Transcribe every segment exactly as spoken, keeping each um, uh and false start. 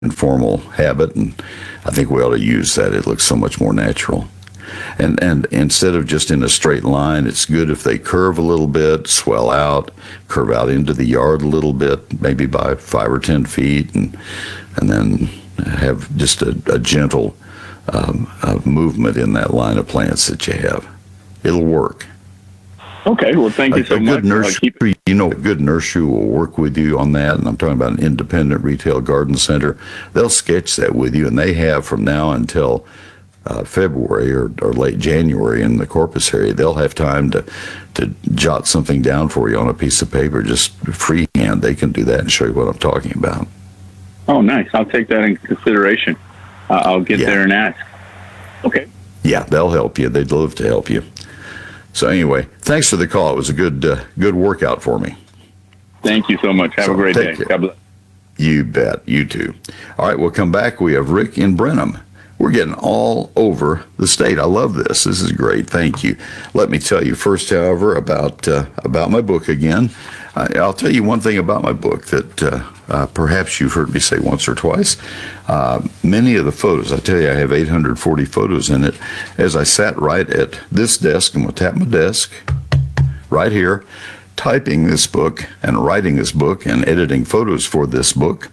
informal habit, and I think we ought to use that. It looks so much more natural. And and instead of just in a straight line, it's good if they curve a little bit, swell out, curve out into the yard a little bit, maybe by five or ten feet, and and then have just a, a gentle um, uh, movement in that line of plants that you have. It'll work. Okay, well, thank you a, so a much. Good nursery, keep... you know, a good nursery will work with you on that, and I'm talking about an independent retail garden center. They'll sketch that with you, and they have from now until uh, February or, or late January in the Corpus area. They'll have time to, to jot something down for you on a piece of paper, just freehand. They can do that and show you what I'm talking about. Oh, nice. I'll take that in consideration. Uh, I'll get yeah. there and ask. Okay. Yeah, they'll help you. They'd love to help you. So anyway, thanks for the call. It was a good uh, good workout for me. Thank you so much. Have so a great day. Care. God bless. You bet. You too. All right, we'll come back. We have Rick in Brenham. We're getting all over the state. I love this. This is great. Thank you. Let me tell you first, however, about uh, about my book again. I, I'll tell you one thing about my book that uh, uh, perhaps you've heard me say once or twice. Uh, many of the photos, I tell you, I have eight hundred forty photos in it. As I sat right at this desk, I'm going to tap my desk right here, typing this book and writing this book and editing photos for this book.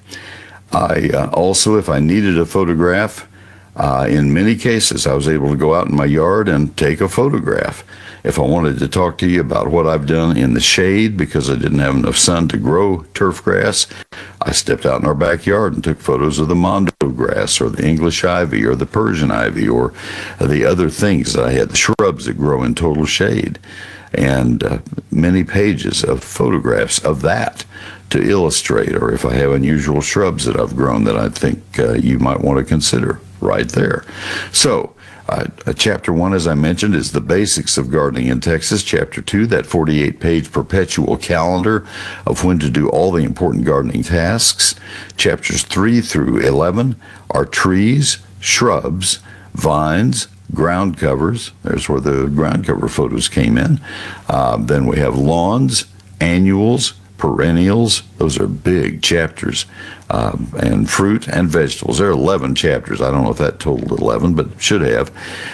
I uh, also, if I needed a photograph, Uh, in many cases, I was able to go out in my yard and take a photograph. If I wanted to talk to you about what I've done in the shade because I didn't have enough sun to grow turf grass, I stepped out in our backyard and took photos of the mondo grass or the English ivy or the Persian ivy or the other things that I had, the shrubs that grow in total shade. And uh, many pages of photographs of that to illustrate, or if I have unusual shrubs that I've grown that I think uh, you might want to consider right there. So, uh, chapter one, as I mentioned, is the basics of gardening in Texas. Chapter two, that forty-eight page perpetual calendar of when to do all the important gardening tasks. Chapters three through eleven are trees, shrubs, vines, ground covers. There's where the ground cover photos came in. Uh, then we have lawns, annuals, perennials. Those are big chapters. Um, and fruit and vegetables. There are eleven chapters. I don't know if that totaled eleven, but should have.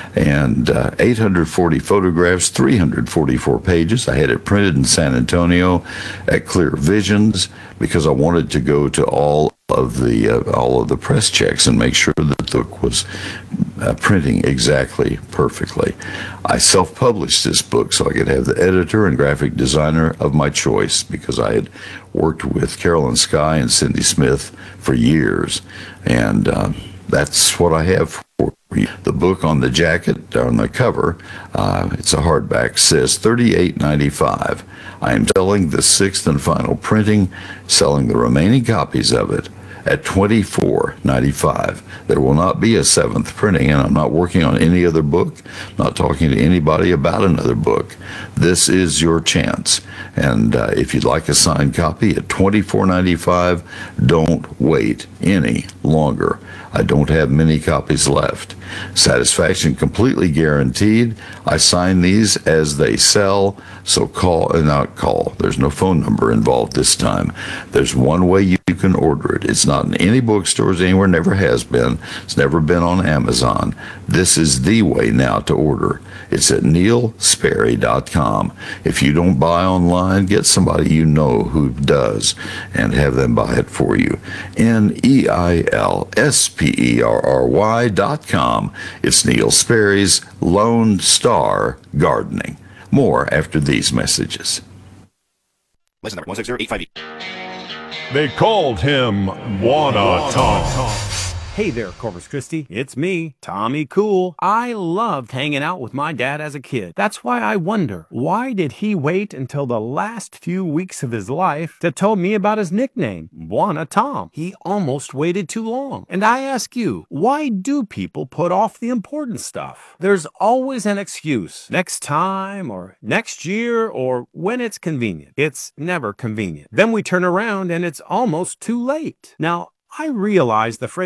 And uh, eight hundred forty photographs, three hundred forty-four pages. I had it printed in San Antonio at Clear Visions because I wanted to go to all of the uh, all of the press checks and make sure that the book was uh, printing exactly perfectly. I self-published this book so I could have the editor and graphic designer of my choice because I had worked with Carolyn Sky and Cindy Smith for years, and uh, that's what I have for you. The book on the jacket, on the cover, uh, it's a hardback, says thirty-eight ninety-five. I am selling the sixth and final printing, selling the remaining copies of it at twenty-four ninety-five. There will not be a seventh printing, and I'm not working on any other book, not talking to anybody about another book. This is your chance. And uh, if you'd like a signed copy at twenty-four ninety-five, don't wait any longer. I don't have many copies left. Satisfaction completely guaranteed. I sign these as they sell, so call, and uh, not call. There's no phone number involved this time. There's one way you can order it. It's not in any bookstores anywhere, never has been. It's never been on Amazon. This is the way now to order. It's at neil sperry dot com. If you don't buy online, get somebody you know who does and have them buy it for you. N E I L S P E R R Y dot com. It's Neil Sperry's Lone Star Gardening. More after these messages. License number one six zero eight five E. They called him Wanna Tom. Hey there, Corpus Christi. It's me, Tommy Cool. I loved hanging out with my dad as a kid. That's why I wonder, why did he wait until the last few weeks of his life to tell me about his nickname, Wanna Tom? He almost waited too long. And I ask you, why do people put off the important stuff? There's always an excuse. Next time, or next year, or when it's convenient. It's never convenient. Then we turn around and it's almost too late. Now, I realize the phrase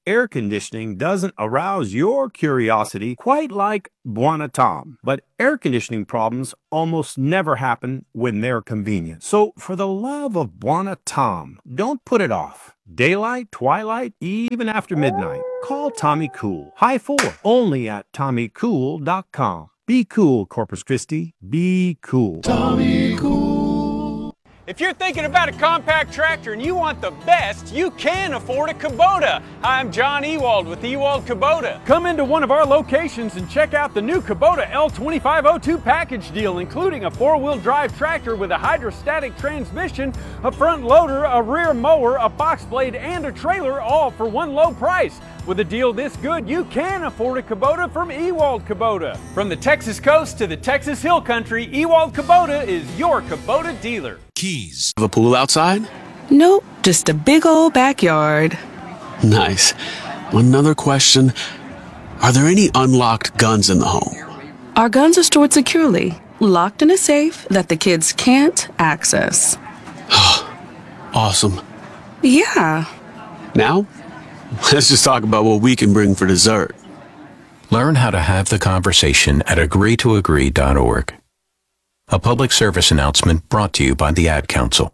air conditioning doesn't arouse your curiosity quite like Buona Tom. But air conditioning problems almost never happen when they're convenient. So for the love of Buona Tom, don't put it off. Daylight, twilight, even after midnight. Call Tommy Cool. High four, only at tommy cool dot com. Be cool, Corpus Christi. Be cool. Tommy Cool. If you're thinking about a compact tractor and you want the best, you can afford a Kubota. Hi, I'm John Ewald with Ewald Kubota. Come into one of our locations and check out the new Kubota L twenty-five oh two package deal, including a four-wheel drive tractor with a hydrostatic transmission, a front loader, a rear mower, a box blade, and a trailer, all for one low price. With a deal this good, you can afford a Kubota from Ewald Kubota. From the Texas coast to the Texas Hill Country, Ewald Kubota is your Kubota dealer. Keys. Have a pool outside? Nope, just a big old backyard. Nice. Another question. Are there any unlocked guns in the home? Our guns are stored securely, locked in a safe that the kids can't access. Awesome. Yeah. Now, let's just talk about what we can bring for dessert. Learn how to have the conversation at agree to agree dot org. A public service announcement brought to you by the Ad Council.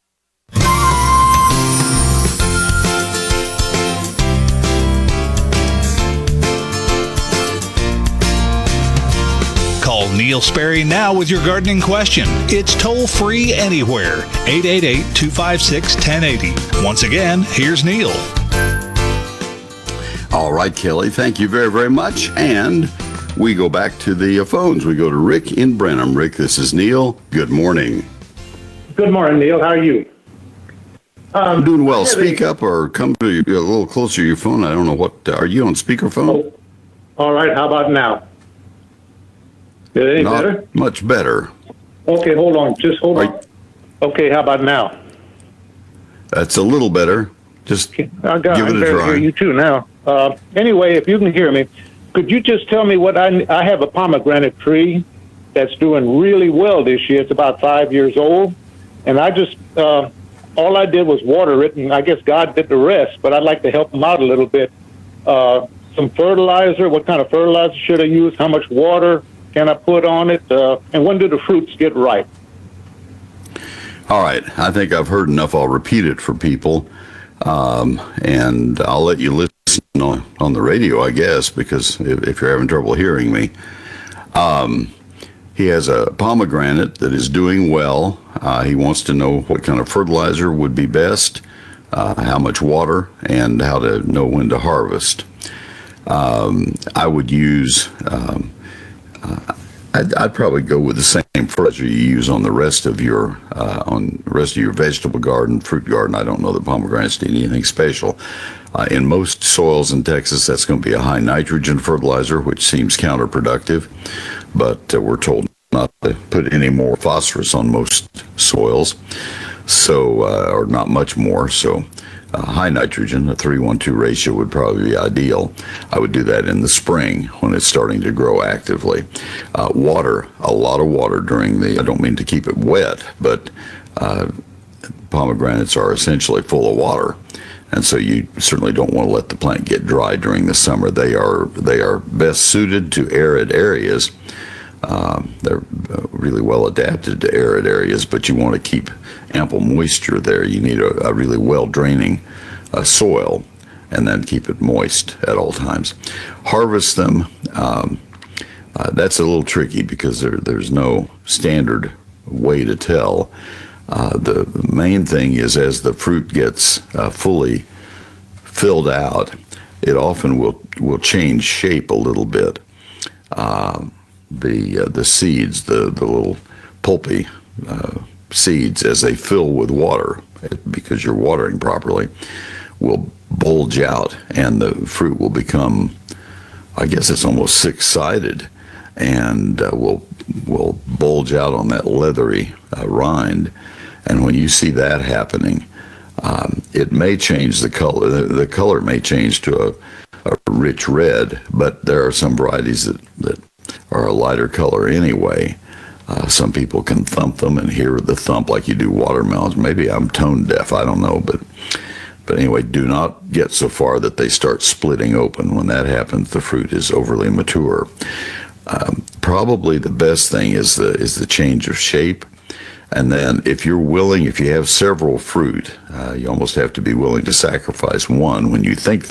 Call Neil Sperry now with your gardening question. It's toll-free anywhere. eight eight eight, two five six, one zero eight zero. Once again, here's Neil. All right, Kelly, thank you very, very much. And we go back to the uh, phones. We go to Rick in Brenham. Rick, this is Neil. Good morning. Good morning, Neil. How are you? Um, I'm doing well. Speak up or come to you, a little closer to your phone. I don't know what. Uh, are you on speakerphone? Oh, all right. How about now? Is it any Not better? much better. Okay, hold on. Just hold Are on. Okay, how about now? That's a little better. Just I got, give I it a better try. hear you too now. Uh, anyway, if you can hear me, could you just tell me what I I have a pomegranate tree that's doing really well this year. It's about five years old, and I just uh, all I did was water it, and I guess God did the rest. But I'd like to help them out a little bit. Uh, some fertilizer. What kind of fertilizer should I use? How much water can I put on it? Uh, and when do the fruits get ripe? All right. I think I've heard enough. I'll repeat it for people. Um, and I'll let you listen on, on the radio, I guess, because if, if you're having trouble hearing me. Um, he has a pomegranate that is doing well. Uh, he wants to know what kind of fertilizer would be best, uh, how much water, and how to know when to harvest. Um, I would use... Um, uh, I'd, I'd probably go with the same fertilizer you use on the rest of your uh, on the rest of your vegetable garden, fruit garden. I don't know that pomegranates need anything special. Uh, in most soils in Texas, that's going to be a high nitrogen fertilizer, which seems counterproductive. But uh, we're told not to put any more phosphorus on most soils, so uh, or not much more. So. Uh, high nitrogen, a three one two ratio would probably be ideal. I would do that in the spring when it's starting to grow actively. Uh, water, a lot of water during the, I don't mean to keep it wet, but uh, pomegranates are essentially full of water. And so you certainly don't want to let the plant get dry during the summer. They are, they are best suited to arid areas. Um, they're really well adapted to arid areas, but you want to keep ample moisture there. You need a, a really well draining uh, soil, and then keep it moist at all times. Harvest them. Um, uh, that's a little tricky because there, there's no standard way to tell. Uh, the main thing is as the fruit gets uh, fully filled out, it often will will change shape a little bit. Uh, the uh, the seeds, the, the little pulpy uh, seeds, as they fill with water, because you're watering properly, will bulge out, and the fruit will become, I guess it's almost six-sided, and uh, will will bulge out on that leathery uh, rind. And when you see that happening, um, it may change the color. The, the color may change to a, a rich red, but there are some varieties that, that are a lighter color anyway. Uh, some people can thump them and hear the thump like you do watermelons. Maybe I'm tone deaf, I don't know, but But anyway, do not get so far that they start splitting open. When that happens, the fruit is overly mature. Um, probably the best thing is the is the change of shape. And then if you're willing, if you have several fruit, uh, you almost have to be willing to sacrifice one when you think